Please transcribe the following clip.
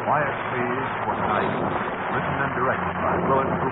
Quiet Please for Tonight, written and directed by Louis